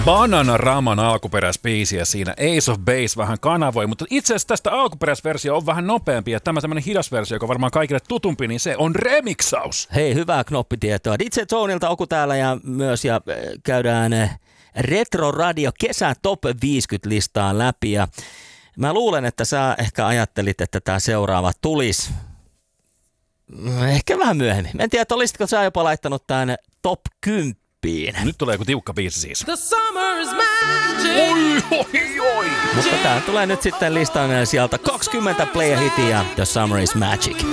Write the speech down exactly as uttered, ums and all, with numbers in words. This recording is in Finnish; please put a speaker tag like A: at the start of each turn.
A: Bananaraman alkuperäisbiisiä siinä Ace of Base vähän kanavoi, mutta itse asiassa tästä alkuperäisversio on vähän nopeampi ja tämä tämmöinen hidas versio, joka varmaan kaikille tutumpi, niin se on remixaus.
B: Hei, hyvää knoppitietoa. D J Zonilta Oku täällä ja myös ja käydään Retro Radio kesä top viisikymmentä-listaa läpi ja mä luulen, että sä ehkä ajattelit, että tämä seuraava tulisi ehkä vähän myöhemmin. En tiedä, olisitko sä jopa laittanut tämän top kymmenen.
A: Nyt tulee joku tiukka biisi siis.
C: The summer is magic.
A: Oi, oi, oi.
B: Mutta tää tulee nyt sitten listan sieltä kaksikymmentä play-hitia The Summer is Magic.